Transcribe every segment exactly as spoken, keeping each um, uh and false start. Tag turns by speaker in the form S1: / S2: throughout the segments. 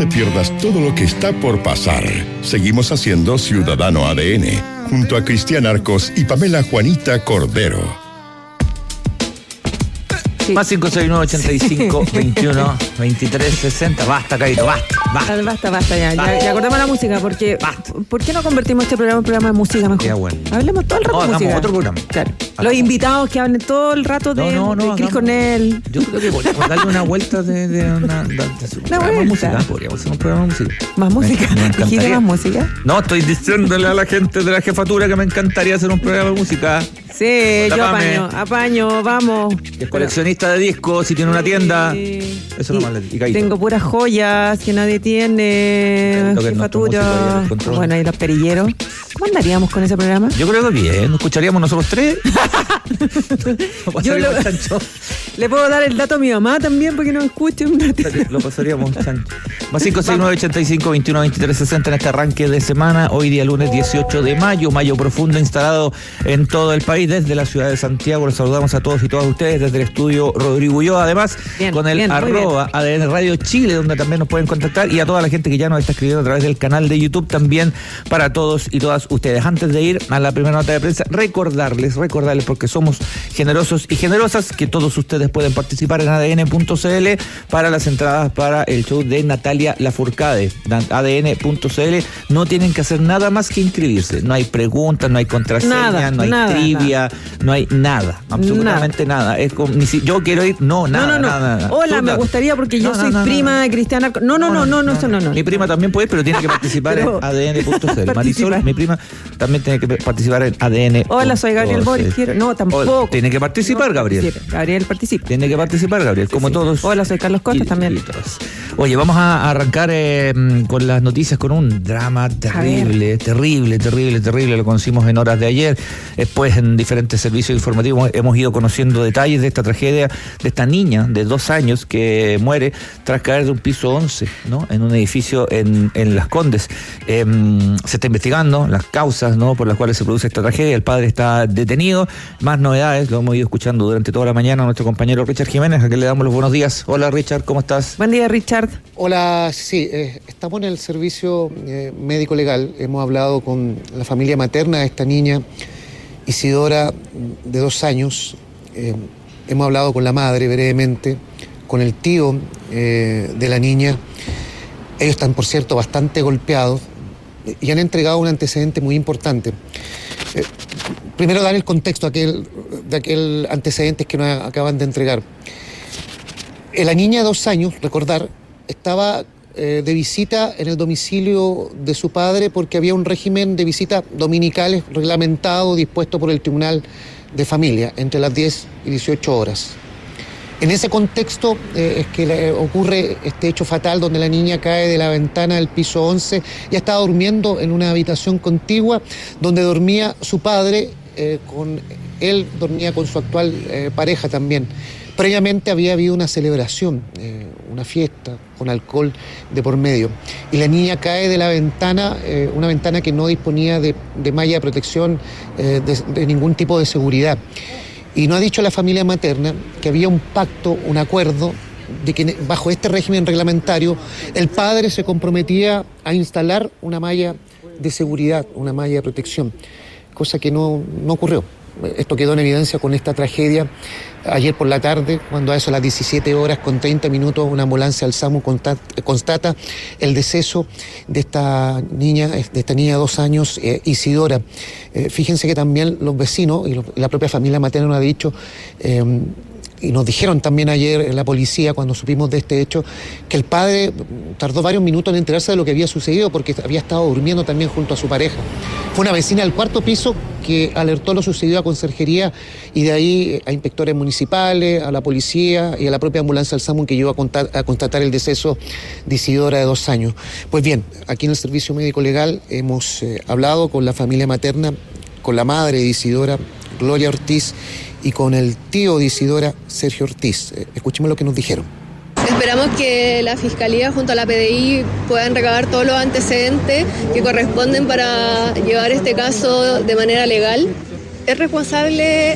S1: te pierdas todo lo que está por pasar. Seguimos haciendo Ciudadano A D N, junto a Cristian Arcos y Pamela Juanita Cordero.
S2: Sí. Más cinco seis nueve ochenta y cinco veintiuno veintitrés sesenta. Basta, Caito, basta, basta.
S3: Basta, basta, ya. Basta. Ya, ya cortamos la música, porque
S2: basta.
S3: ¿Por qué no convertimos este programa en programa de música mejor?
S2: Ya, bueno.
S3: Hablemos todo el rato
S2: no,
S3: de música.
S2: Otro programa.
S3: Claro. Los invitados que hablen todo el rato de,
S2: no, no, no,
S3: de Cris Cornell.
S2: Yo creo que podríamos darle una vuelta de, de una, de, de un programa de música. Podríamos hacer un programa de música.
S3: ¿Más música?
S2: Me, me encantaría.
S3: ¿Más música?
S2: No, estoy diciéndole a la gente de la jefatura que me encantaría hacer un programa de música.
S3: Sí, la yo Pame. apaño, apaño, vamos.
S2: Que es coleccionista de discos, si tiene una tienda. Sí. Eso es lo más. Y
S3: tengo puras joyas que nadie tiene. Jefatura. Bueno, y los perilleros. ¿Cómo andaríamos con ese programa?
S2: Yo creo que bien. ¿Nos escucharíamos nosotros tres?
S3: Yo lo, le puedo dar el dato a mi mamá también porque nos escuche un ratito.
S2: Lo pasaríamos chancho. Más cinco seis nueve ochenta y cinco veintiuno veintitrés sesenta en este arranque de semana. Hoy día lunes dieciocho de mayo. Mayo profundo instalado en todo el país desde la ciudad de Santiago. Les saludamos a todos y todas ustedes desde el estudio Rodrigo Ulloa. Además, bien, con el bien, arroba A D N Radio Chile, donde también nos pueden contactar, y a toda la gente que ya nos está escribiendo a través del canal de YouTube también para todos y todas ustedes. Antes de ir a la primera nota de prensa, recordarles, recordarles porque somos generosos y generosas, que todos ustedes pueden participar en A D N punto C L para las entradas para el show de Natalia Lafourcade. A D N punto C L. No tienen que hacer nada más que inscribirse. No hay preguntas, no hay contraseña, nada, no hay nada, trivia, nada. No hay nada, absolutamente nada. nada. Es como, ni si, yo quiero ir, no, nada, no, no, no. nada, nada.
S3: Hola, Tú, me gustaría porque yo no, soy no, no, prima no. de Cristiana. No, no, no, no, no, eso no, no.
S2: Mi prima también puede, pero tiene que participar pero, en A D N punto C L. Marisol, mi prima, también tiene que participar en A D N.
S3: Hola, soy Gabriel Boris. Quiero. No, tampoco.
S2: Tiene que participar, no, Gabriel.
S3: Participe. Gabriel participa.
S2: Tiene que participar, Gabriel, como sí, sí. todos.
S3: Hola, soy Carlos Costa
S2: y,
S3: también.
S2: Y Oye, vamos a arrancar eh, con las noticias con un drama terrible, terrible, terrible, terrible. Lo conocimos en horas de ayer. Después, en diferentes servicios informativos, hemos ido conociendo detalles de esta tragedia, de esta niña de dos años que muere tras caer de un piso once, ¿no? En un edificio en, en Las Condes. Eh, se está investigando las causas, ¿no?, por las cuales se produce esta tragedia. El padre está detenido. Más novedades, lo hemos ido escuchando durante toda la mañana a nuestro compañero Richard Jiménez, a quien le damos los buenos días. Hola, Richard, ¿cómo estás?
S3: Buen día, Richard.
S4: Hola, sí, eh, estamos en el servicio eh, médico legal. Hemos hablado con la familia materna de esta niña, Isidora, de dos años. Eh, hemos hablado con la madre brevemente, con el tío eh, de la niña. Ellos están, por cierto, bastante golpeados y han entregado un antecedente muy importante. Eh, primero dar el contexto aquel, de aquel antecedente que nos acaban de entregar. Eh, la niña de dos años, recordar, estaba eh, de visita en el domicilio de su padre porque había un régimen de visitas dominicales reglamentado, dispuesto por el Tribunal de Familia, entre las diez y dieciocho horas. En ese contexto eh, es que le ocurre este hecho fatal donde la niña cae de la ventana del piso once. Ya estaba durmiendo en una habitación contigua donde dormía su padre, eh, con él dormía con su actual eh, pareja también. Previamente había habido una celebración, eh, una fiesta con alcohol de por medio. Y la niña cae de la ventana, eh, una ventana que no disponía de, de malla de protección, eh, de, de ningún tipo de seguridad. Y nos ha dicho la familia materna que había un pacto, un acuerdo, de que bajo este régimen reglamentario el padre se comprometía a instalar una malla de seguridad, una malla de protección, cosa que no, no ocurrió. Esto quedó en evidencia con esta tragedia ayer por la tarde, cuando a eso a las diecisiete horas con treinta minutos una ambulancia al SAMU constata el deceso de esta niña, de esta niña de dos años, eh, Isidora. Eh, fíjense que también los vecinos y, lo, y la propia familia materna nos ha dicho, eh, y nos dijeron también ayer en la policía cuando supimos de este hecho, que el padre tardó varios minutos en enterarse de lo que había sucedido porque había estado durmiendo también junto a su pareja. Fue una vecina del cuarto piso que alertó lo sucedido a conserjería y de ahí a inspectores municipales, a la policía y a la propia ambulancia del SAMU que llegó a, contar, a constatar el deceso de Isidora de dos años. Pues bien, aquí en el Servicio Médico Legal hemos eh, hablado con la familia materna, con la madre de Isidora, Gloria Ortiz, y con el tío de Isidora, Sergio Ortiz. Eh, escuchemos lo que nos dijeron.
S5: Esperamos que la Fiscalía junto a la P D I puedan recabar todos los antecedentes que corresponden para llevar este caso de manera legal. Es responsable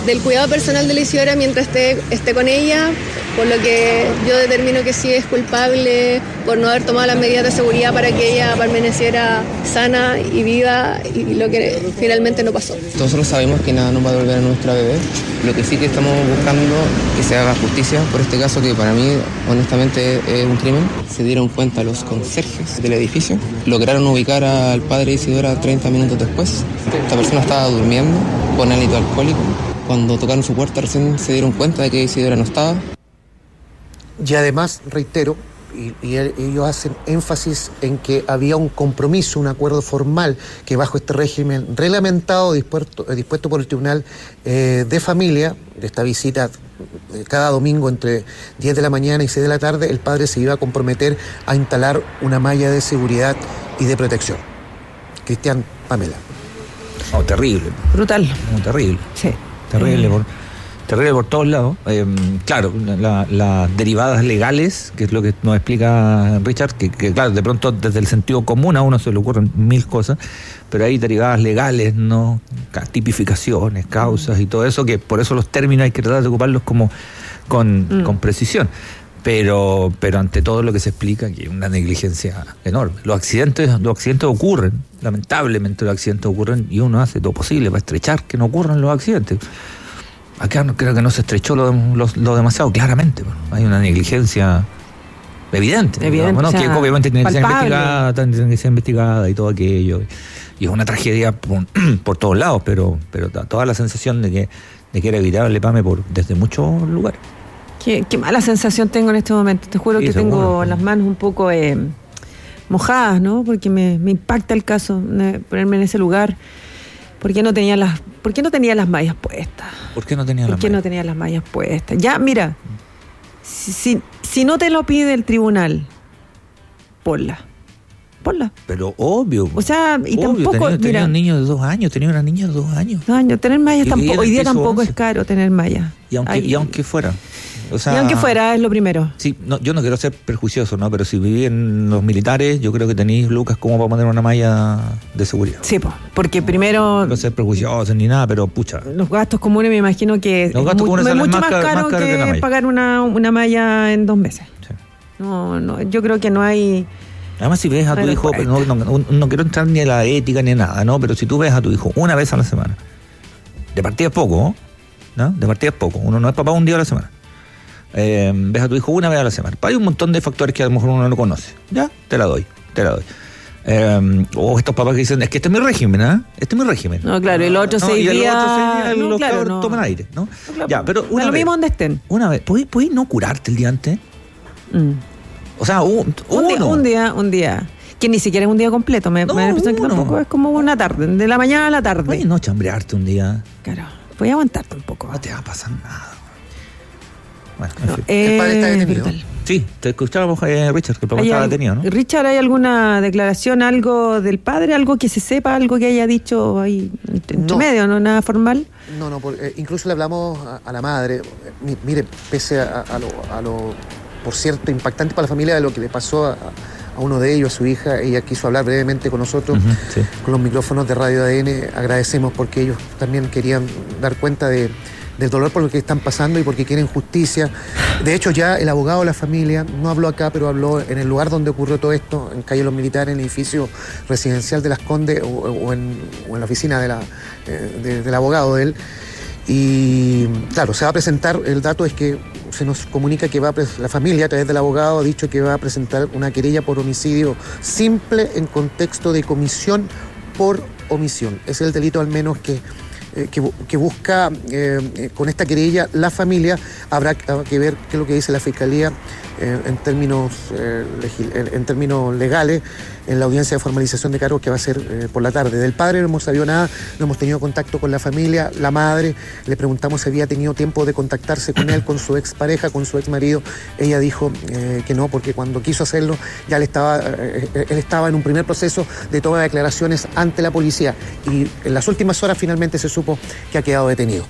S5: del cuidado personal de la Isidora mientras esté, esté con ella, por lo que yo determino que sí es culpable por no haber tomado las medidas de seguridad para que ella permaneciera sana y viva, y lo que finalmente no pasó.
S6: Nosotros sabemos que nada nos va a devolver a nuestra bebé. Lo que sí que estamos buscando que se haga justicia por este caso que para mí honestamente es un crimen. Se dieron cuenta los conserjes del edificio, lograron ubicar al padre de Isidora treinta minutos después. Esta persona estaba durmiendo con hálito alcohólico. Cuando tocaron su puerta recién se dieron cuenta de que Isidora no estaba.
S4: Y además, reitero, y, y ellos hacen énfasis en que había un compromiso, un acuerdo formal que bajo este régimen reglamentado, dispuesto, dispuesto por el Tribunal eh, de Familia, de esta visita eh, cada domingo entre diez de la mañana y seis de la tarde, el padre se iba a comprometer a instalar una malla de seguridad y de protección. Cristian, Pamela.
S2: Oh, terrible.
S3: Brutal.
S2: Muy terrible.
S3: Sí.
S2: Terrible. Por... Terrible por todos lados. Eh, claro, las la derivadas legales, que es lo que nos explica Richard, que, que claro, de pronto desde el sentido común a uno se le ocurren mil cosas, pero hay derivadas legales, ¿no? Tipificaciones, causas y todo eso, que por eso los términos hay que tratar de ocuparlos como con, mm. con precisión. Pero, pero ante todo lo que se explica, que es una negligencia enorme. Los accidentes, los accidentes ocurren, lamentablemente los accidentes ocurren, y uno hace todo posible para estrechar que no ocurran los accidentes. Acá no, creo que no se estrechó lo, lo, lo demasiado, claramente. Hay una negligencia evidente,
S3: evidente
S2: digamos, ¿no?
S3: O sea,
S2: Que obviamente tiene que ser
S3: palpable.
S2: investigada, tiene que ser investigada y todo aquello. Y es una tragedia por, por todos lados, pero, pero da toda la sensación de que, de que era evitable, Pame, por, desde muchos lugares.
S3: Qué, qué mala sensación tengo en este momento. Te juro
S2: Sí,
S3: que
S2: seguro.
S3: tengo las manos un poco eh, mojadas, ¿no? Porque me, me impacta el caso de ponerme en ese lugar. ¿Por qué no tenía las, por qué no tenía las mallas puestas?
S2: ¿Por qué no tenía
S3: ¿Por
S2: las
S3: qué
S2: mallas?
S3: no tenía las mallas puestas? Ya, mira, si, si, si no te lo pide el tribunal, ponla. Ponla.
S2: Pero obvio.
S3: O sea, y
S2: obvio,
S3: tampoco,
S2: tenía, tenía
S3: mira,
S2: un niño de dos años, tenía una niña de dos años.
S3: No, años, tener mallas
S2: Y- y
S3: tampoco,
S2: era
S3: hoy día
S2: piso
S3: tampoco
S2: once.
S3: es caro tener mallas.
S2: Y aunque,
S3: Ay,
S2: y aunque fuera. O sea,
S3: y aunque fuera, es lo primero.
S2: Sí, no, yo no quiero ser perjuicioso, ¿no? Pero si viví en los militares, yo creo que tenéis, Lucas, como para poner una malla de seguridad.
S3: Sí, po, porque primero
S2: No quiero ser perjuicioso ni nada, pero pucha.
S3: los gastos comunes me imagino que
S2: Los
S3: es
S2: gastos
S3: mu-
S2: comunes
S3: es
S2: salen
S3: mucho
S2: más
S3: más
S2: caro-
S3: caro,
S2: más caro
S3: que,
S2: que la malla.
S3: pagar una, una malla en dos meses.
S2: Sí.
S3: No, no, yo creo que no hay...
S2: Además, si ves a tu
S3: Ay, no
S2: hijo,
S3: cuesta.
S2: no, no, no, no quiero entrar ni en la ética ni en nada, ¿no? Pero si tú ves a tu hijo una vez a la semana, de partida es poco, ¿no? De partida es poco. Uno no es papá un día a la semana. Eh, ves a tu hijo una vez a la semana. Hay un montón de factores que a lo mejor uno no conoce. Ya, te la doy, te la doy. Eh, o estos papás que dicen, es que este es mi régimen, ¿eh? Este es mi régimen.
S3: No, claro, el otro
S2: No,
S3: seis
S2: y el
S3: días...
S2: otro seis días
S3: no,
S2: los
S3: claro,
S2: cabros
S3: no.
S2: toman aire, ¿no?
S3: No, claro,
S2: Ya, pero
S3: da
S2: una
S3: lo
S2: vez,
S3: mismo donde estén.
S2: Una vez, ¿podéis, podéis no curarte el día antes?
S3: Mm.
S2: O sea, un,
S3: Un, día,
S2: uno.
S3: un día, un día. Que ni siquiera es un día completo. Me,
S2: No,
S3: me da la impresión que
S2: uno.
S3: tampoco es como una tarde, de la mañana a la tarde.
S2: Puedes no chambrearte un día.
S3: Claro, voy a aguantarte un poco.
S2: No te va a pasar nada. Bueno, en
S3: No,
S2: fin.
S3: eh,
S4: El padre está detenido.
S3: brutal.
S2: Sí, te escuchábamos, eh, Richard, que el papá
S3: ¿Hay
S2: estaba
S3: al-
S2: detenido, ¿no?
S3: Richard, ¿hay alguna declaración, algo del padre, algo que se sepa, algo que haya dicho ahí entre
S4: No.
S3: medio, no nada formal?
S4: No, no, por- eh, incluso le hablamos a, a la madre. Eh, mi- mire, pese a, a lo, a lo, por cierto, impactante para la familia de lo que le pasó a, a uno de ellos, a su hija, ella quiso hablar brevemente con nosotros,
S2: Ujú, sí.
S4: con los micrófonos de Radio A D N. Agradecemos porque ellos también querían dar cuenta de, del dolor por lo que están pasando y porque quieren justicia. De hecho, ya el abogado de la familia no habló acá, pero habló en el lugar donde ocurrió todo esto, en Calle Los Militares, en el edificio residencial de Las Condes, o, o en, o en la oficina de la, eh, de- del abogado de él. Y claro, se va a presentar, el dato es que se nos comunica que va a pres- la familia a través del abogado ha dicho que va a presentar una querella por homicidio simple en contexto de comisión por omisión. Es el delito al menos que, eh, que, bu- que busca eh, eh, con esta querella la familia. Habrá que ver qué es lo que dice la Fiscalía eh, en, términos, eh, legil- en, en términos legales en la audiencia de formalización de cargos que va a ser eh, por la tarde. Del padre no hemos sabido nada, no hemos tenido contacto con la familia, la madre, le preguntamos si había tenido tiempo de contactarse con él, con su expareja, con su exmarido. Ella dijo eh, que no, porque cuando quiso hacerlo ya le estaba, eh, él estaba en un primer proceso de toma de declaraciones ante la policía y en las últimas horas finalmente se supo que ha quedado detenido.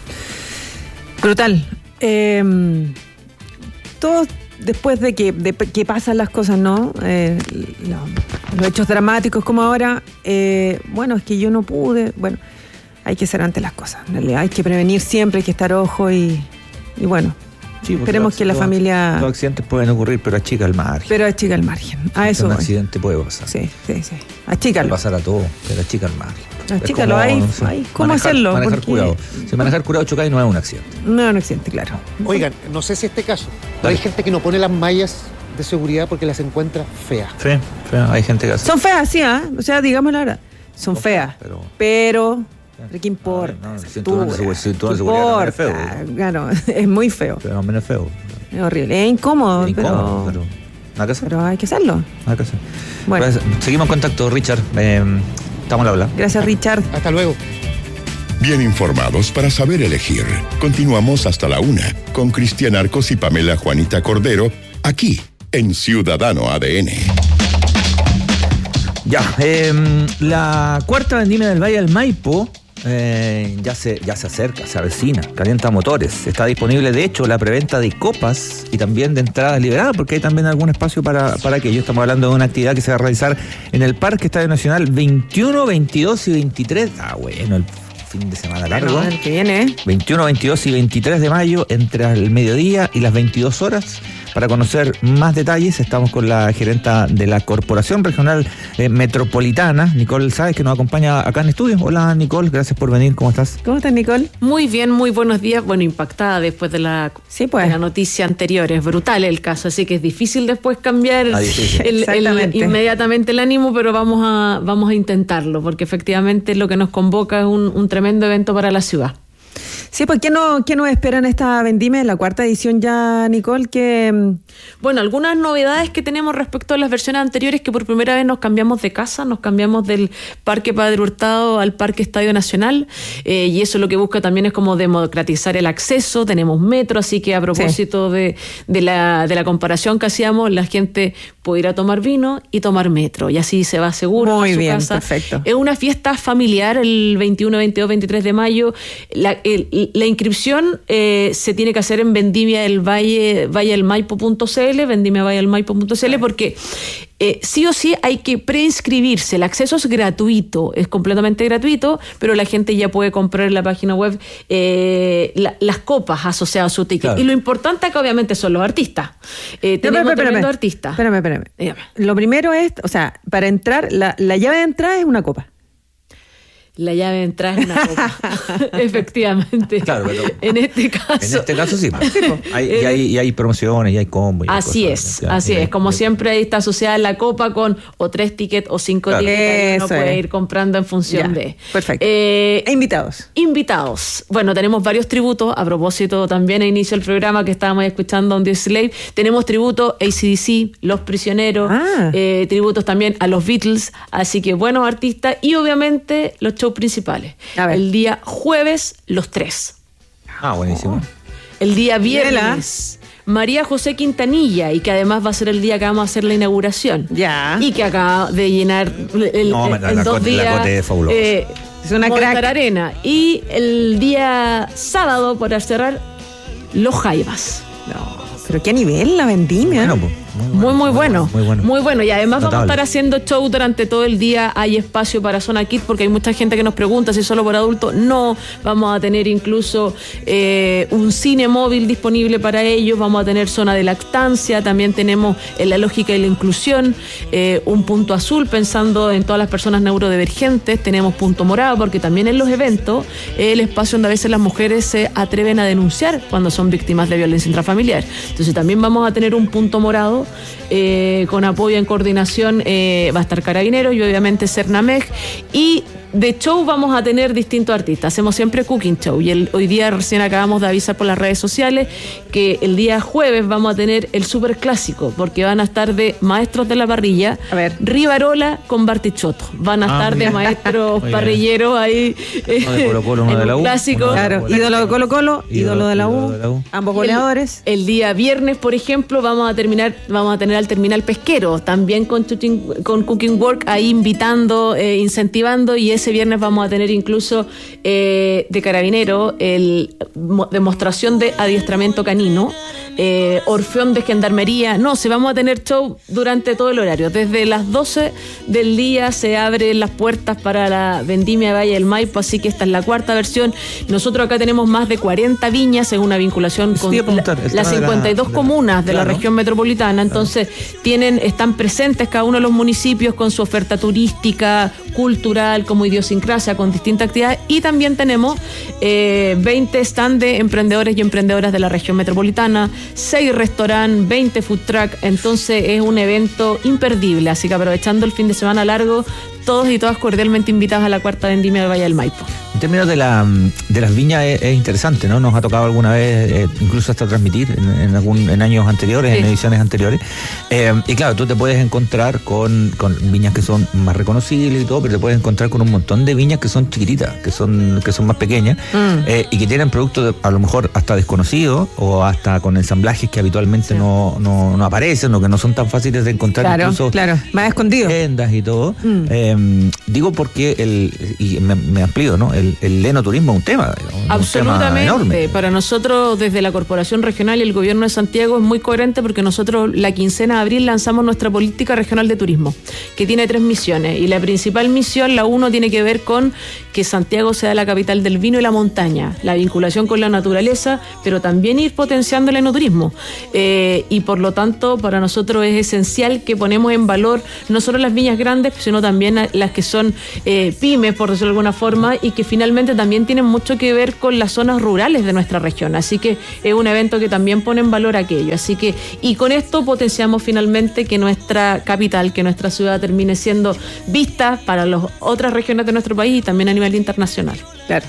S3: Brutal. Eh, todos después de que, de que pasan las cosas, ¿no? Eh, lo- los hechos dramáticos como ahora, eh, bueno, es que yo no pude, bueno, hay que ser ante las cosas. En realidad hay que prevenir siempre, hay que estar ojo y, y bueno. Sí, esperemos que la
S2: todo,
S3: familia...
S2: Los accidentes pueden ocurrir, pero achica el margen.
S3: Pero achica el margen. A eso
S2: Un
S3: voy.
S2: accidente puede pasar.
S3: Sí, sí, sí. Achícalo.
S2: Puede pasar a todo, pero achica el margen.
S3: Achícalo, hay,
S2: no sé,
S3: hay cómo
S2: manejar,
S3: hacerlo.
S2: Manejar
S3: porque...
S2: curado. Si manejar curado chocáis no es un accidente.
S3: No es un accidente, claro.
S4: Oigan, no sé si este caso, pero
S2: Dale.
S4: hay gente que no pone las mallas de seguridad porque las encuentra feas.
S2: Sí, sí, hay gente que hace.
S3: Son feas, sí, ¿ah? ¿eh? O sea, digamos la verdad. Son feas.
S2: Pero...
S3: pero... ¿Pero qué importa?
S2: No, no,
S3: Esa
S2: el cinturón de
S3: altura.
S2: segu- cinturón de
S3: ¿Qué
S2: seguridad también es
S3: importa?
S2: feo.
S3: Claro, es muy feo.
S2: Pero no menos feo.
S3: Es horrible. Es incómodo,
S2: Es incómodo,
S3: pero...
S2: pero nada que hacer.
S3: Pero hay que hacerlo.
S2: Nada que hacer.
S3: Bueno.
S2: Pues, seguimos en contacto, Richard. Eh, estamos al habla.
S3: Gracias, Richard.
S4: Hasta luego.
S1: Bien informados para saber elegir. Continuamos hasta la una con Cristian Arcos y Pamela Juanita Cordero, aquí en Ciudadano A D N.
S2: Ya, eh, la cuarta vendimia del Valle del Maipo eh, ya se ya se acerca, se avecina, calienta motores. Está disponible, de hecho, la preventa de copas y también de entradas liberadas, porque hay también algún espacio para, para aquello. Estamos hablando de una actividad que se va a realizar en el Parque Estadio Nacional veintiuno, veintidós y veintitrés. Ah, bueno, el fin de semana largo.
S3: Bueno, el que viene, ¿eh?
S2: veintiuno, veintidós y veintitrés de mayo, entre el mediodía y las veintidós horas. Para conocer más detalles, estamos con la gerenta de la Corporación Regional eh, Metropolitana, Nicole Sáez, que nos acompaña acá en estudio. Hola, Nicole, gracias por venir. ¿Cómo estás?
S3: ¿Cómo estás, Nicole?
S7: Muy bien, muy buenos días. Bueno, impactada después de la,
S3: Sí, pues.
S7: de la noticia anterior. Es brutal el caso, así que es difícil después cambiar
S2: Ah, difícil.
S7: el- el-
S3: Exactamente.
S7: inmediatamente el ánimo, pero vamos a, vamos a intentarlo, porque efectivamente lo que nos convoca es un, un tremendo evento para la ciudad.
S3: Sí, pues, ¿qué, no, qué nos espera en esta vendimia, la cuarta edición ya, Nicole? Que
S7: Bueno, algunas novedades que tenemos respecto a las versiones anteriores, que por primera vez nos cambiamos de casa, nos cambiamos del Parque Padre Hurtado al Parque Estadio Nacional, eh, y eso lo que busca también es como democratizar el acceso. Tenemos metro, así que a propósito de, de, la, de la comparación que hacíamos, la gente puede ir a tomar vino y tomar metro, y así se va seguro
S3: Muy
S7: a su
S3: bien,
S7: casa.
S3: perfecto.
S7: Es una fiesta familiar el veintiuno, veintidós, veintitrés de mayo. La, el, la inscripción eh, se tiene que hacer en Vendimia del Valle, valledelmaipo punto cl, vendimia valle del maipo punto cl, porque eh, sí o sí hay que preinscribirse. El acceso es gratuito, es completamente gratuito, pero la gente ya puede comprar en la página web eh, la, las copas asociadas a su ticket.
S2: Claro.
S7: Y lo importante acá obviamente son los artistas. Eh,
S3: No,
S7: tenemos
S3: espérame,
S7: tremendo
S3: espérame.
S7: artistas.
S3: Espérame, espérame.
S7: Dígame.
S3: Lo primero es, o sea, para entrar, la, la llave de entrada es una copa.
S7: La llave de entrada es una copa. Efectivamente.
S2: Claro, pero
S7: en este caso.
S2: En este caso sí. Hay, y, hay, y hay promociones, y hay combos. y hay
S7: Así
S2: cosas,
S7: es,
S2: ya,
S7: así
S2: y hay-
S7: es. Como
S2: y-
S7: siempre ahí está asociada la copa con o tres tickets o cinco
S2: Claro.
S7: tickets. Ahí uno
S3: Eso
S7: puede
S3: es.
S7: ir comprando en función
S3: Ya,
S7: de.
S3: perfecto.
S7: Eh,
S3: E invitados.
S7: Invitados. Bueno, tenemos varios tributos. A propósito, también a inicio del programa que estábamos escuchando On The Slave, tenemos tributo a C D C, Los Prisioneros,
S3: Ah.
S7: eh, tributos también a los Beatles, así que buenos artistas y obviamente los shows principales.
S3: A ver.
S7: El día jueves, los tres.
S2: Ah, buenísimo.
S7: El día
S3: Mírala.
S7: viernes, María José Quintanilla, y que además va a ser el día que vamos a hacer la inauguración.
S3: Ya.
S7: Y que acaba de llenar el,
S2: No,
S7: el-
S2: la-
S7: en
S2: la
S7: dos
S2: Cote- la
S7: días.
S2: Cote es fabulosa.
S7: eh,
S3: Es una
S7: Movistar
S3: crack.
S7: Arena. Y el día sábado, para cerrar, Los Jaivas.
S3: No, pero qué nivel la vendimia.
S2: Bueno, pues,
S7: Muy, muy bueno.
S2: Muy bueno.
S7: Muy bueno. Y además vamos a
S2: Notable.
S7: estar haciendo show durante todo el día. Hay espacio para Zona Kids, porque hay mucha gente que nos pregunta si solo por adultos. No, vamos a tener incluso eh, un cine móvil disponible para ellos. Vamos a tener zona de lactancia. También tenemos en la lógica y la inclusión eh, un punto azul pensando en todas las personas neurodivergentes. Tenemos punto morado, porque también en los eventos es el espacio donde a veces las mujeres se atreven a denunciar cuando son víctimas de violencia intrafamiliar. Entonces también vamos a tener un punto morado eh, con apoyo en coordinación. Eh, va a estar Carabineros y obviamente Cernameg. Y de show vamos a tener distintos artistas. Hacemos siempre cooking show. Y el, hoy día recién acabamos de avisar por las redes sociales que el día jueves vamos a tener el super clásico, porque van a estar de maestros de la parrilla.
S3: A ver.
S7: Rivarola con Bartichotto. Van a
S2: Ah,
S7: estar
S2: muy
S7: de
S2: bien.
S7: maestros
S2: Muy bien.
S7: parrilleros ahí. eh,
S2: Uno de Colo-Colo, uno
S7: en
S2: de la
S7: un
S2: U,
S7: clásico.
S2: uno de la
S3: Claro,
S2: U.
S3: ídolo de Colo Colo, ídolo,
S2: Ídolo-
S3: de la U,
S2: ídolo de la U.
S3: ambos goleadores.
S7: El, el día viernes, por ejemplo, vamos a terminar, vamos a tener al terminal pesquero, también con, Chuchin- con Cooking Work, ahí invitando, eh, incentivando, y ese viernes vamos a tener incluso eh, de Carabinero el mo- demostración de adiestramiento canino. eh, Orfeón de Gendarmería. No, se vamos a tener show durante todo el horario. Desde las doce del día se abren las puertas para la vendimia de Valle del Maipo, así que esta es la cuarta versión. Nosotros acá tenemos más de cuarenta viñas, es una vinculación con la, las cincuenta y dos de la, comunas de, la, de la región metropolitana. Entonces, claro. tienen, están presentes cada uno de los municipios con su oferta turística, cultural, como idiosincrasia, con distintas actividades. Y también tenemos eh, veinte stands de emprendedores y emprendedoras de la región metropolitana, seis restaurantes, veinte food truck. Entonces, es un evento imperdible. Así que aprovechando el fin de semana largo, todos y todas cordialmente invitados a la cuarta vendimia del Valle del Maipo.
S2: En términos de, la, de las viñas es, es interesante, ¿no? Nos ha tocado alguna vez, eh, incluso hasta transmitir en, en, algún, en años anteriores, sí. en ediciones anteriores. Eh, y claro, tú te puedes encontrar con, con viñas que son más reconocibles y todo, pero te puedes encontrar con un montón de viñas que son chiquititas, que son, que son más pequeñas mm. eh, y que tienen productos a lo mejor hasta desconocidos o hasta con ensamblajes que habitualmente sí. no, no, no aparecen o que no son tan fáciles de encontrar,
S3: claro,
S2: incluso
S3: claro, más escondidos.
S2: Tiendas y todo. Mm. Eh, digo porque, el y me, me amplío, ¿no? El, el enoturismo es un tema. Un
S7: Absolutamente.
S2: Tema enorme.
S7: Para nosotros, desde la Corporación Regional y el Gobierno de Santiago, es muy coherente porque nosotros la quincena de abril lanzamos nuestra política regional de turismo, que tiene tres misiones. Y la principal misión, la uno, tiene que ver con que Santiago sea la capital del vino y la montaña, la vinculación con la naturaleza, pero también ir potenciando el enoturismo. Eh, y por lo tanto, para nosotros es esencial que ponemos en valor no solo las viñas grandes, sino también las que son eh, pymes, por decirlo de alguna forma, y que finalmente también tienen mucho que ver con las zonas rurales de nuestra región. Así que es un evento que también pone en valor aquello. Así que, y con esto potenciamos finalmente que nuestra capital, que nuestra ciudad termine siendo vista para las otras regiones de nuestro país y también a nivel internacional.
S3: Claro.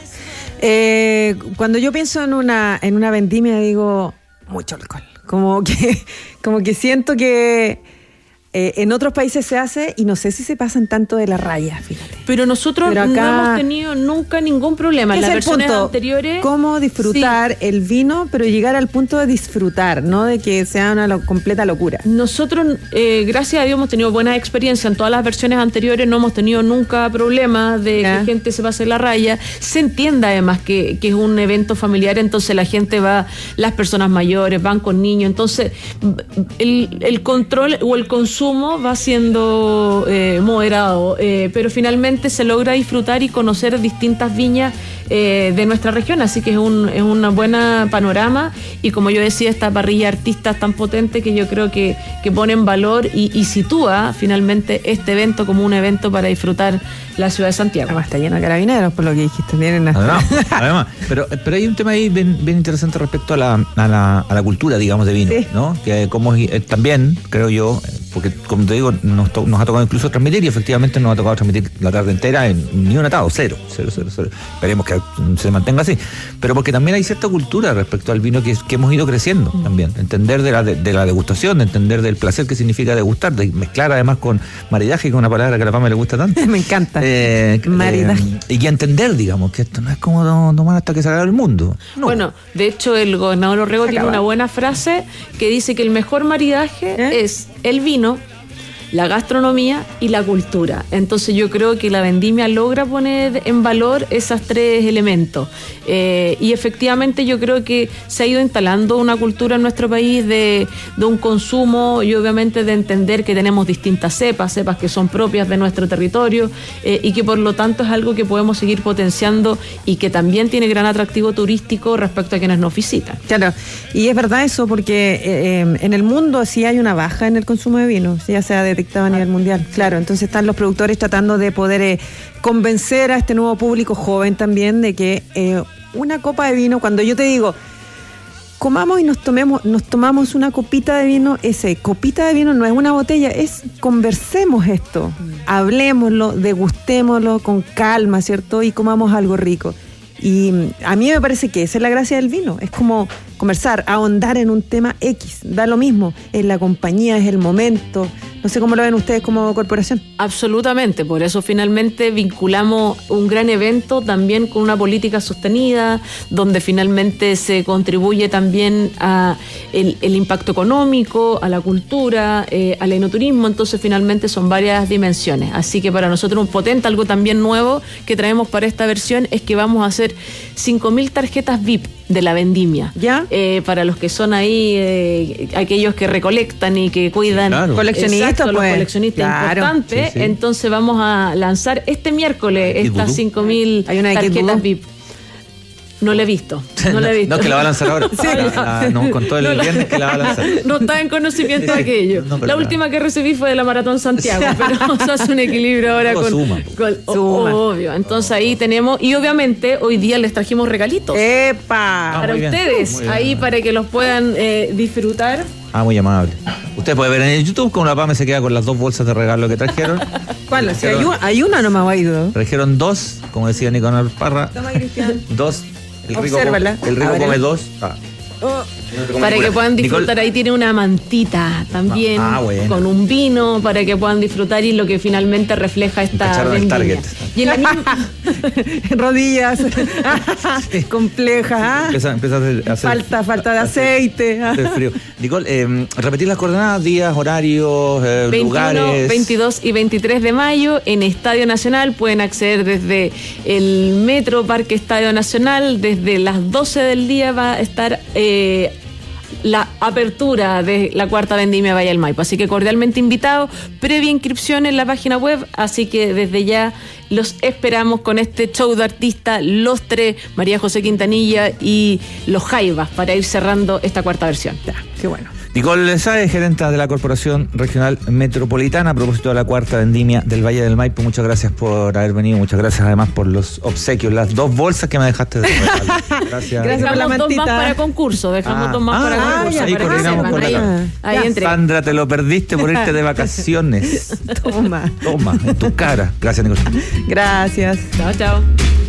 S3: Eh, cuando yo pienso en una, en una vendimia, digo, mucho alcohol. Como que, como que siento que Eh, en otros países se hace y no sé si se pasan tanto de la raya, fíjate.
S7: Pero nosotros Pero acá, no hemos tenido nunca ningún problema. En las versiones punto, anteriores...
S3: Cómo disfrutar sí. el vino, pero llegar al punto de disfrutar, no de que sea una lo, completa locura.
S7: Nosotros, eh, gracias a Dios, hemos tenido buena experiencia en todas las versiones anteriores, no hemos tenido nunca problemas de ¿Ya? que gente se pase la raya. Se entiende además que, que es un evento familiar, entonces la gente va, las personas mayores van con niños, entonces el, el control o el consumo va siendo eh, moderado, eh, pero finalmente se logra disfrutar y conocer distintas viñas eh, de nuestra región, así que es un es una buena panorama y como yo decía, esta parrilla de artistas tan potente que yo creo que, que pone en valor y, y sitúa finalmente este evento como un evento para disfrutar la ciudad de Santiago.
S3: Además está lleno de carabineros, por lo que dijiste. Tienen
S2: además, además pero, pero hay un tema ahí bien, bien interesante respecto a la, a la, a la cultura, digamos, de vino, sí. ¿no? Que como eh, también, creo yo, porque como te digo, nos, to, nos ha tocado incluso transmitir y efectivamente nos ha tocado transmitir la tarde entera en ni un atado, cero, cero, cero, cero. Esperemos que se mantenga así. Pero porque también hay cierta cultura respecto al vino que, que hemos ido creciendo mm. también. Entender de la, de, de la degustación, de entender del placer que significa degustar, de mezclar además con maridaje, que es una palabra que a la Pame le gusta tanto.
S3: Me encanta.
S2: Eh, maridaje. Eh, y que entender, digamos, que esto no es como tomar hasta que se acabe el mundo. No.
S7: Bueno, de hecho, el gobernador Orrego tiene una buena frase que dice que el mejor maridaje ¿Eh? es el vino, la gastronomía y la cultura. Entonces yo creo que la vendimia logra poner en valor esos tres elementos. Eh, y efectivamente yo creo que se ha ido instalando una cultura en nuestro país de, de un consumo y obviamente de entender que tenemos distintas cepas, cepas que son propias de nuestro territorio eh, y que por lo tanto es algo que podemos seguir potenciando y que también tiene gran atractivo turístico respecto a quienes nos visitan.
S3: Claro, y es verdad eso porque eh, en el mundo sí hay una baja en el consumo de vino, ya se ha detectado a nivel mundial, claro, entonces están los productores tratando de poder eh, convencer a este nuevo público joven también de que eh, una copa de vino, cuando yo te digo comamos y nos tomemos, nos tomamos una copita de vino, ese copita de vino no es una botella, es conversemos esto, mm. hablemoslo, degustémoslo con calma, ¿cierto? Y comamos algo rico. Y a mí me parece que esa es la gracia del vino, es como conversar, ahondar en un tema X, da lo mismo, es la compañía, es el momento, No sé cómo lo ven ustedes como corporación.
S7: Absolutamente, por eso finalmente vinculamos un gran evento también con una política sostenida, donde finalmente se contribuye también a el, el impacto económico, a la cultura, eh, al enoturismo, entonces finalmente son varias dimensiones. Así que para nosotros un potente, algo también nuevo que traemos para esta versión es que vamos a hacer cinco mil tarjetas V I P de la vendimia.
S3: ¿Ya?
S7: Eh, para los que son ahí, eh, aquellos que recolectan y que cuidan.
S2: Sí, claro.
S3: Coleccionistas,
S7: Exacto,
S3: pues.
S7: los coleccionistas
S3: Claro.
S7: importantes.
S2: Sí, sí.
S7: Entonces vamos a lanzar este miércoles
S2: Kid
S7: estas
S2: Voodoo.
S7: cinco mil
S3: Hay una de Kid
S7: tarjetas
S3: Voodoo.
S7: V I P. No la he visto. No la he visto.
S2: No, que la va a lanzar ahora.
S7: Sí.
S2: La- la- no, con todo el
S7: No la-
S2: viernes que la va a lanzar.
S7: No estaba en conocimiento de aquello.
S2: No, pero
S7: la
S2: nada.
S7: última que recibí fue de la Maratón Santiago, pero se hace un equilibrio ahora
S2: Todo
S7: con,
S2: suma.
S7: con- o-
S3: Suma.
S7: obvio. Entonces ahí tenemos, y obviamente hoy día les trajimos regalitos
S3: ¡Epa!
S7: para
S2: muy bien.
S7: ustedes,
S2: Muy bien.
S7: ahí para que los puedan eh, disfrutar.
S2: Ah, muy amable. Usted puede ver en el YouTube cómo la Pame se queda con las dos bolsas de regalo que trajeron.
S3: ¿Cuál? Si hay, un- hay una nomás ha ido.
S2: Trajeron dos, como decía Nicolás Parra.
S3: Toma, Cristian.
S2: Dos. El rico,
S3: Obsérvala.
S2: come- el rico
S3: A ver.
S2: come dos. Ah.
S3: Oh,
S7: Para que puedan
S2: Nicole-
S7: disfrutar, ahí tiene una mantita también,
S2: Ah, bueno.
S7: con un vino, para que puedan disfrutar y lo que finalmente refleja esta
S2: Cacharon el
S7: vendimia.
S2: target.
S7: Y en la misma,
S3: rodillas complejas. ¿ah?
S2: Empieza, empieza a hacer, a hacer-
S3: Falta, falta de aceite. ¿ah?
S2: hacer frío. Nicole, eh, repetir las coordenadas, días, horarios, eh,
S7: veintiuno,
S2: lugares.
S7: veintidós y veintitrés de mayo en Estadio Nacional. Pueden acceder desde el Metro Parque Estadio Nacional. Desde las doce del día va a estar eh, la apertura de la cuarta vendimia Valle del Maipo. Así que cordialmente invitados, previa inscripción en la página web. Así que desde ya los esperamos con este show de artistas, los tres, María José Quintanilla y los Jaivas, para ir cerrando esta cuarta versión.
S3: Ya, qué bueno.
S2: Nicole Sáez, gerenta de la Corporación Regional Metropolitana, a propósito de la cuarta vendimia del Valle del Maipo. Muchas gracias por haber venido, muchas gracias además por los obsequios, las dos bolsas que me dejaste de regalo. Gracias.
S3: Gracias. por la
S7: Dejamos dos más
S3: mantita.
S7: para concurso, dejamos
S2: Ah,
S7: dos más
S2: ah,
S7: para
S2: ah,
S7: concurso.
S2: ya, ahí
S7: para que
S2: coordinamos
S7: sepan,
S2: con
S7: ahí,
S2: la-
S7: ahí
S3: Ya.
S7: entre.
S2: Sandra, te lo perdiste por irte de vacaciones.
S3: Toma.
S2: Toma, en tu cara. Gracias, Nicole.
S3: Gracias.
S7: Chao, chao.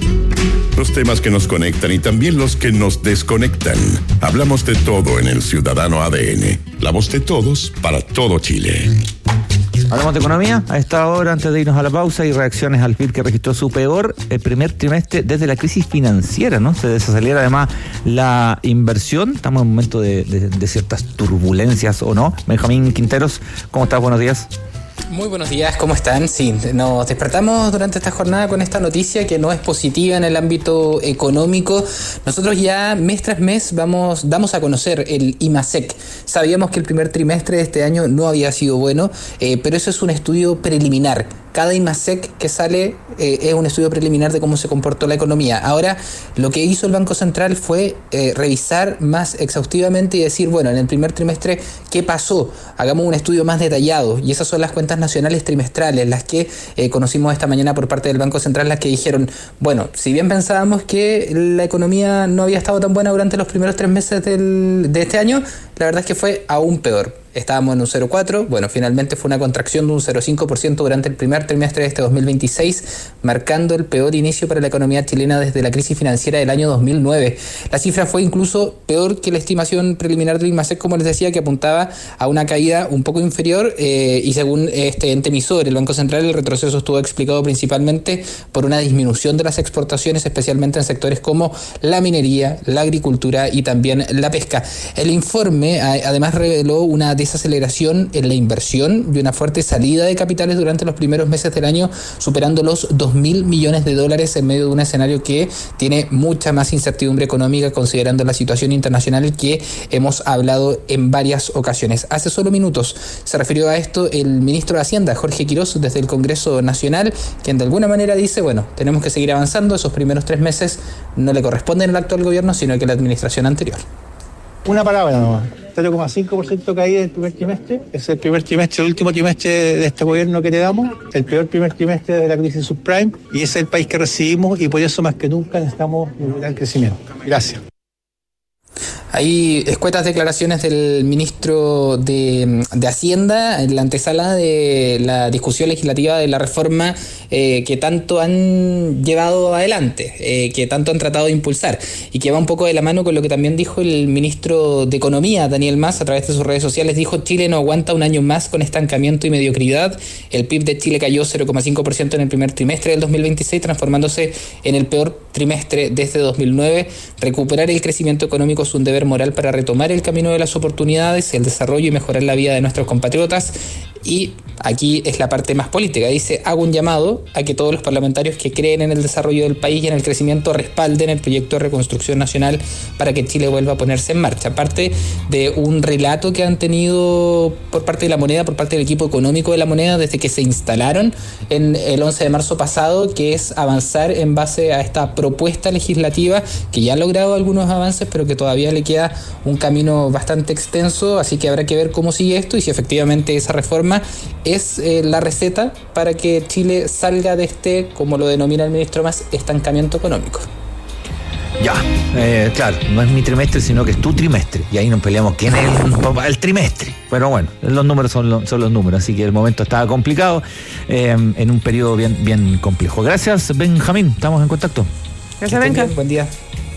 S1: Los temas que nos conectan y también los que nos desconectan. Hablamos de todo en el Ciudadano A D N. La voz de todos para todo Chile.
S2: Hablamos de economía a esta hora, antes de irnos a la pausa, y reacciones al P I B que registró su peor el primer trimestre desde la crisis financiera, ¿no? Se desacelera además la inversión. Estamos en un momento de, de, de ciertas turbulencias, ¿o no? Benjamín Quinteros, ¿cómo estás? Buenos días.
S8: Muy buenos días, ¿cómo están? Sí, nos despertamos durante esta jornada con esta noticia que no es positiva en el ámbito económico. Nosotros ya mes tras mes vamos, damos a conocer el IMASEC. Sabíamos que el primer trimestre de este año no había sido bueno, eh, pero eso es un estudio preliminar. Cada IMASEC que sale eh, es un estudio preliminar de cómo se comportó la economía. Ahora, lo que hizo el Banco Central fue eh, revisar más exhaustivamente y decir, bueno, en el primer trimestre, ¿qué pasó? Hagamos un estudio más detallado. Y esas son las cuentas nacionales trimestrales, las que eh, conocimos esta mañana por parte del Banco Central, las que dijeron, bueno, si bien pensábamos que la economía no había estado tan buena durante los primeros tres meses del, de este año, la verdad es que fue aún peor. Estábamos en un cero coma cuatro, bueno, finalmente fue una contracción de un cero coma cinco por ciento durante el primer trimestre de este dos mil veintiséis, marcando el peor inicio para la economía chilena desde la crisis financiera del año dos mil nueve. La cifra fue incluso peor que la estimación preliminar del IMASEC, como les decía, que apuntaba a una caída un poco inferior, eh, y según este ente emisor, el Banco Central, el retroceso estuvo explicado principalmente por una disminución de las exportaciones, especialmente en sectores como la minería, la agricultura y también la pesca. El informe a, además reveló una desaceleración en la inversión y una fuerte salida de capitales durante los primeros meses del año, superando los dos mil millones de dólares en medio de un escenario que tiene mucha más incertidumbre económica, considerando la situación internacional que hemos hablado en varias ocasiones. Hace solo minutos se refirió a esto el ministro de Hacienda, Jorge Quirós, desde el Congreso Nacional, quien de alguna manera dice, bueno, tenemos que seguir avanzando, esos primeros tres meses no le corresponden al actual gobierno, sino que a la administración anterior.
S9: Una palabra nomás, cero coma cinco por ciento caída del primer trimestre. Es el primer trimestre, el último trimestre de este gobierno que le damos, el peor primer trimestre de la crisis subprime, y es el país que recibimos, y por eso más que nunca necesitamos un gran crecimiento. Gracias.
S8: Hay escuetas declaraciones del ministro de, de Hacienda en la antesala de la discusión legislativa de la reforma eh, que tanto han llevado adelante, eh, que tanto han tratado de impulsar, y que va un poco de la mano con lo que también dijo el ministro de Economía, Daniel Mas, a través de sus redes sociales. Dijo: Chile no aguanta un año más con estancamiento y mediocridad. El P I B de Chile cayó cero coma cinco por ciento en el primer trimestre del dos mil veintiséis, transformándose en el peor trimestre desde dos mil nueve. Recuperar el crecimiento económico es un deber moral para retomar el camino de las oportunidades, el desarrollo y mejorar la vida de nuestros compatriotas. Y aquí es la parte más política. Dice: hago un llamado a que todos los parlamentarios que creen en el desarrollo del país y en el crecimiento respalden el proyecto de reconstrucción nacional para que Chile vuelva a ponerse en marcha. Aparte de un relato que han tenido por parte de la moneda, por parte del equipo económico de la moneda desde que se instalaron en el once de marzo pasado, que es avanzar en base a esta propuesta legislativa que ya ha logrado algunos avances, pero que todavía le queda un camino bastante extenso, así que habrá que ver cómo sigue esto y si efectivamente esa reforma es eh, la receta para que Chile salga de este, como lo denomina el ministro Mas, estancamiento económico.
S2: Ya, eh, claro, no es mi trimestre, sino que es tu trimestre. Y ahí nos peleamos quién es el, el trimestre. Pero bueno, los números son, lo, son los números, así que el momento estaba complicado, eh, en un periodo bien, bien complejo. Gracias, Benjamín, estamos en contacto.
S3: Gracias, Benja.
S8: Buen día.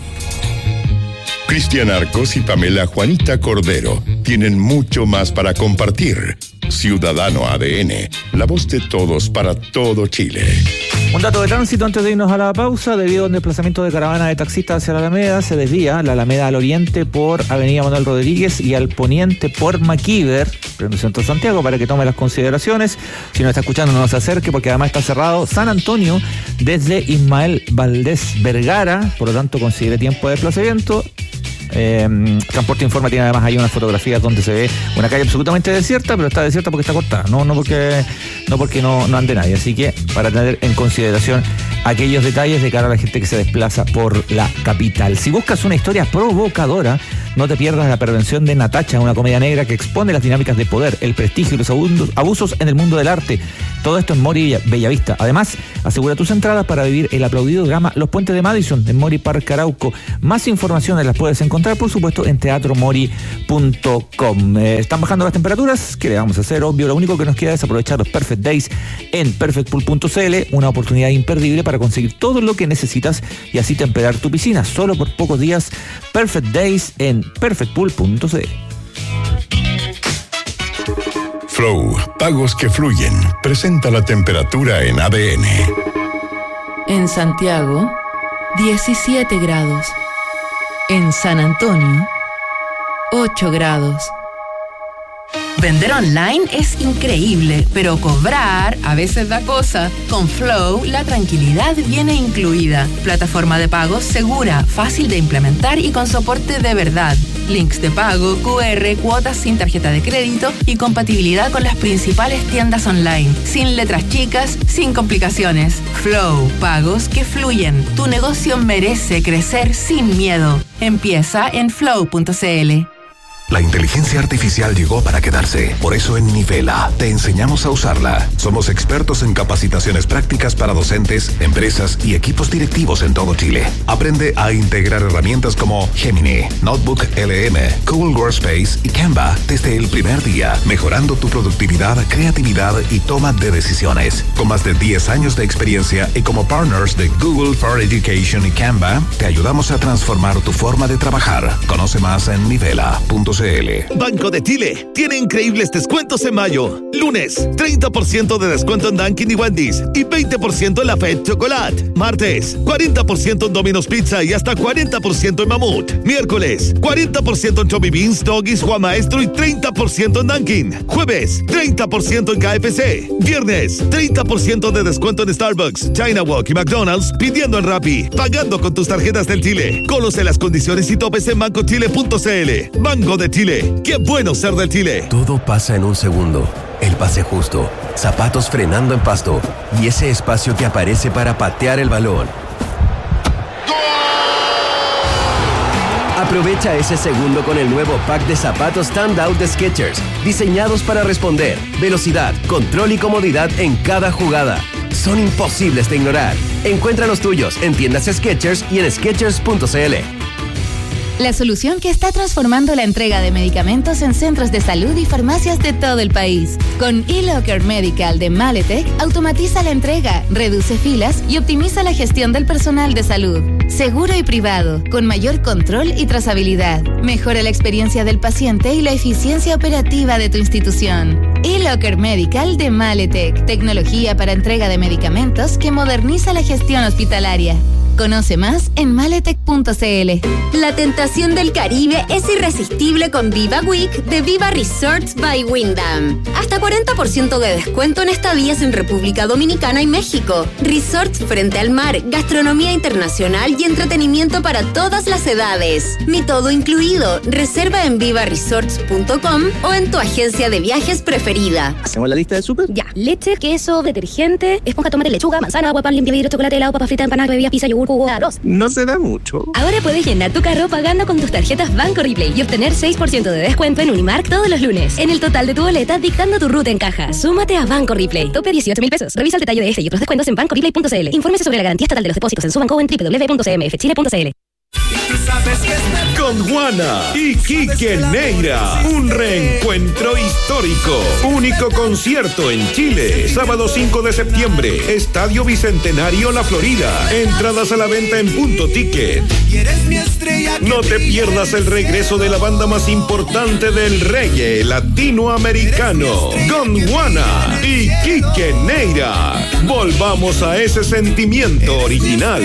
S1: Cristian Arcos y Pamela Juanita Cordero tienen mucho más para compartir. Ciudadano A D N, la voz de todos para todo Chile.
S2: Un dato de tránsito antes de irnos a la pausa. Debido a un desplazamiento de caravana de taxistas hacia la Alameda, se desvía la Alameda al oriente por Avenida Manuel Rodríguez y al poniente por Maquíver, en el centro de Santiago, para que tome las consideraciones. Si no está escuchando, no se acerque, porque además está cerrado San Antonio desde Ismael Valdés Vergara, por lo tanto considere tiempo de desplazamiento. Eh, Transporte Informa tiene además ahí unas fotografías donde se ve una calle absolutamente desierta, pero está desierta porque está cortada, no, no porque no porque no, no ande nadie, así que para tener en consideración aquellos detalles de cara a la gente que se desplaza por la capital. Si buscas una historia provocadora, no te pierdas La Prevención de Natacha, una comedia negra que expone las dinámicas de poder, el prestigio y los abusos en el mundo del arte. Todo esto en Mori Bellavista. Además, asegura tus entradas para vivir el aplaudido drama Los Puentes de Madison en Mori Park Arauco. Más informaciones las puedes encontrar, por supuesto, en teatro mori punto com. Eh, están bajando las temperaturas. ¿Qué le vamos a hacer? Obvio, lo único que nos queda es aprovechar los Perfect Days en perfect pool punto c l, una oportunidad imperdible para conseguir todo lo que necesitas y así temperar tu piscina. Solo por pocos días, Perfect Days en perfect pool punto c l.
S1: Flow, pagos que fluyen, presenta la temperatura en A D N.
S10: En Santiago, diecisiete grados. En San Antonio, ocho grados. Vender online es increíble, pero cobrar a veces da cosa. Con Flow, la tranquilidad viene incluida. Plataforma de pagos segura, fácil de implementar y con soporte de verdad. Links de pago, cu erre, cuotas sin tarjeta de crédito y compatibilidad con las principales tiendas online. Sin letras chicas, sin complicaciones. Flow, pagos que fluyen. Tu negocio merece crecer sin miedo. Empieza en flow punto c l.
S11: La inteligencia artificial llegó para quedarse. Por eso en Nivela te enseñamos a usarla. Somos expertos en capacitaciones prácticas para docentes, empresas y equipos directivos en todo Chile. Aprende a integrar herramientas como Gemini, Notebook L M, Google Workspace y Canva desde el primer día, mejorando tu productividad, creatividad y toma de decisiones. Con más de diez años de experiencia y como partners de Google for Education y Canva, te ayudamos a transformar tu forma de trabajar. Conoce más en nivela punto c l.
S12: Banco de Chile tiene increíbles descuentos en mayo. Lunes, treinta por ciento de descuento en Dunkin' y Wendy's y veinte por ciento en la Fed Chocolate. Martes, cuarenta por ciento en Domino's Pizza y hasta cuarenta por ciento en Mamut. Miércoles, cuarenta por ciento en Chubby Beans, Doggies, Juan Maestro y treinta por ciento en Dunkin'. Jueves, treinta por ciento en K F C. Viernes, treinta por ciento de descuento en Starbucks, China Walk y McDonald's, pidiendo en Rappi, pagando con tus tarjetas del Chile. Conoce las condiciones y topes en banco chile punto c l. Banco de Chile. ¡Qué bueno ser del Chile!
S13: Todo pasa en un segundo. El pase justo, zapatos frenando en pasto y ese espacio que aparece para patear el balón. Aprovecha ese segundo con el nuevo pack de zapatos Standout de Skechers, diseñados para responder, velocidad, control y comodidad en cada jugada. Son imposibles de ignorar. Encuentra los tuyos en tiendas Skechers y en skechers punto c l.
S14: la solución que está transformando la entrega de medicamentos en centros de salud y farmacias de todo el país. Con eLocker Medical de Maletec, automatiza la entrega, reduce filas y optimiza la gestión del personal de salud. Seguro y privado, con mayor control y trazabilidad. Mejora la experiencia del paciente y la eficiencia operativa de tu institución. eLocker Medical de Maletec, tecnología para entrega de medicamentos que moderniza la gestión hospitalaria. Conoce más en maletec punto c l.
S15: La tentación del Caribe es irresistible con Viva Week de Viva Resorts by Wyndham. Hasta cuarenta por ciento de descuento en estadías en República Dominicana y México. Resorts frente al mar, gastronomía internacional y entretenimiento para todas las edades. Mi todo incluido. Reserva en viva resorts punto com o en tu agencia de viajes preferida.
S16: ¿Hacemos la lista del súper?
S17: Ya. Leche, queso, detergente, esponja, tomate, lechuga, manzana, agua, pan, limpia vidrio, chocolate, helado, papa frita, empanada, bebidas, pizza, yogur, jugo, arroz.
S16: No se da mucho.
S17: Ahora puedes llenar tu carro pagando con tus tarjetas Banco Replay y obtener seis por ciento de descuento en Unimark todos los lunes. En el total de tu boleta, dictando tu ruta en caja. Súmate a Banco Replay. Tope dieciocho mil pesos. Revisa el detalle de este y otros descuentos en banco replay punto c l. Infórmese sobre la garantía estatal de los depósitos en su banco o en doble u doble u doble u punto c m f chile punto c l.
S12: Con Juana y Quique Neira, un reencuentro histórico. Único concierto en Chile, sábado cinco de septiembre, Estadio Bicentenario La Florida. Entradas a la venta en Punto Ticket. No te pierdas el regreso de la banda más importante del reggae latinoamericano, Gondwana y Quique Neira. Volvamos a ese sentimiento original.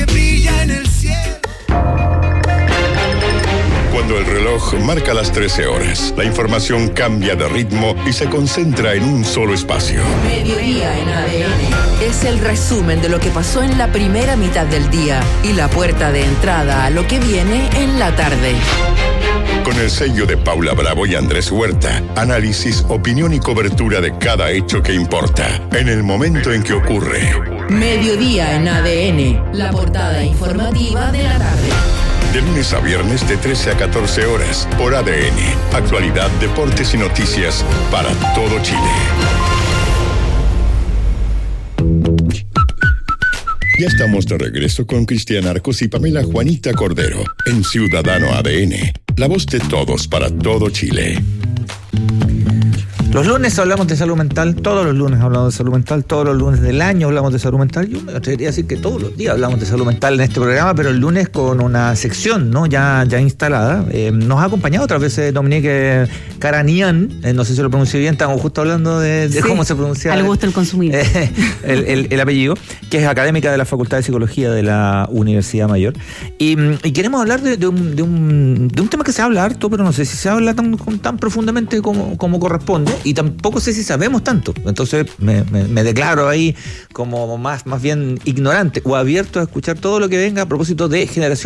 S1: Cuando el reloj marca las trece horas, la información cambia de ritmo y se concentra en un solo espacio.
S10: Mediodía en A D N. Es el resumen de lo que pasó en la primera mitad del día y la puerta de entrada a lo que viene en la tarde.
S1: Con el sello de Paula Bravo y Andrés Huerta, análisis, opinión y cobertura de cada hecho que importa, en el momento en que ocurre.
S10: Mediodía en A D N, la portada informativa de la tarde.
S1: De lunes a viernes de trece a catorce horas por A D N. Actualidad, deportes y noticias para todo Chile. Ya estamos de regreso con Cristian Arcos y Pamela Juanita Cordero en Ciudadano A D N. La voz de todos para todo Chile.
S2: Los lunes hablamos de salud mental, todos los lunes hablamos de salud mental, todos los lunes del año hablamos de salud mental. Yo me atrevería a decir que todos los días hablamos de salud mental en este programa, pero el lunes con una sección, ¿no? ya, ya instalada. Eh, nos ha acompañado otras veces Dominique Caranian, eh, no sé si lo pronuncié bien, estamos justo hablando de, de sí, cómo se pronuncia.
S3: Al gusto del consumidor.
S2: Eh, el, el, el apellido, que es académica de la Facultad de Psicología de la Universidad Mayor. Y, y queremos hablar de, de, un, de, un, de un tema que se habla harto, pero no sé si se habla tan, tan profundamente como, como corresponde. Y tampoco sé si sabemos tanto. Entonces me, me, me declaro ahí como más, más bien ignorante o abierto a escuchar todo lo que venga a propósito de generación